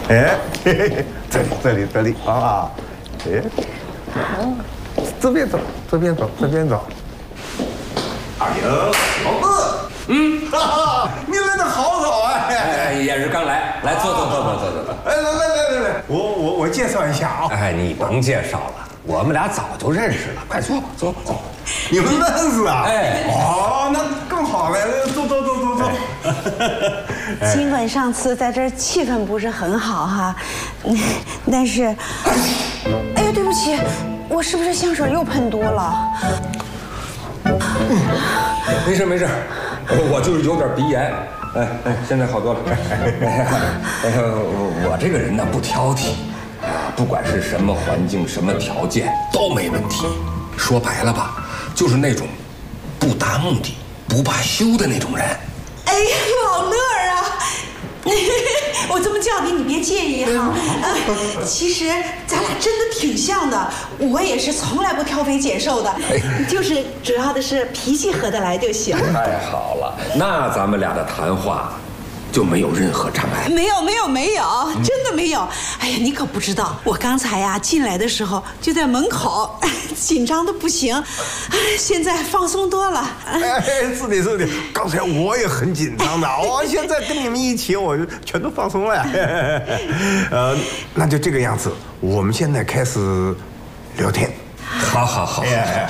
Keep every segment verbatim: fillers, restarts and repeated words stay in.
哎，嘿嘿，这里这里这里啊，哎，这边走，这边走，这边走。哎呀，老哥，嗯，哈哈，你来的好早哎！ 哎，也是刚来，来坐坐坐坐坐坐坐。 哎，来来来来来，我我我介绍一下啊。 哎，你甭介绍了，我们俩早就认识了，快坐吧，坐吧，坐吧。 你们认识啊？ 哎， 哦，那更好了，坐坐坐坐坐。 尽管上次在这儿气氛不是很好哈，但是，哎呀，对不起，我是不是香水又喷多了？ 没事没事，我就是有点鼻炎。哎哎，现在好多了。哎呀，我我这个人呢不挑剔，啊，不管是什么环境、什么条件都没问题。说白了吧，就是那种不达目的不怕羞的那种人。 哎呀，老乐儿啊，我这么叫你，你别介意哈。呃，其实咱俩真的挺像的，我也是从来不挑肥拣瘦的，就是主要的是脾气合得来就行。 太好了，那咱们俩的谈话就没有任何障碍。 没有没有没有，真的没有。哎呀，你可不知道，我刚才呀进来的时候就在门口，紧张的不行，现在放松多了。 哎，是的，是的，刚才我也很紧张的，我现在跟你们一起，我全都放松了。呃，那就这个样子，我们现在开始聊天。 好好好，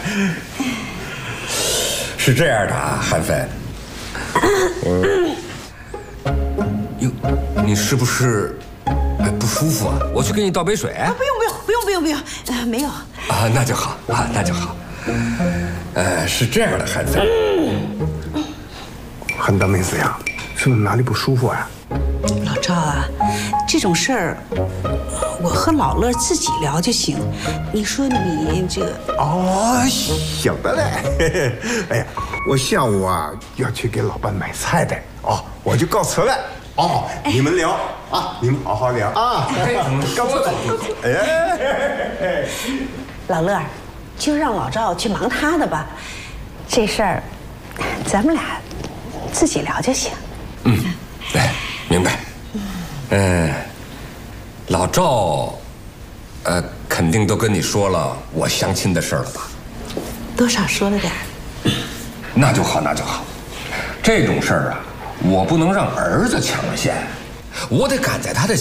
是这样的啊，韩帆，我。哟，你是不是哎不舒服啊？我去给你倒杯水。 啊，不用不用不用不用不用，呃，没有。 啊，那就好啊，那就好。呃，是这样的，韩帆， 韩大妹子呀，是不是哪里不舒服啊？ 老赵啊，这种事儿，我和老乐自己聊就行。你说你这…… 哦，晓得嘞。哎呀，我下午啊要去给老伴买菜的哦，我就告辞了。哦，你们聊啊，你们好好聊啊。 告辞。 哎， 老乐，就让老赵去忙他的吧，这事儿咱们俩自己聊就行。 嗯，对，明白。嗯，老赵，呃，肯定都跟你说了我相亲的事儿了吧？ 多少说了点儿。 那就好，那就好。这种事儿啊，我不能让儿子抢了先，我得赶在他的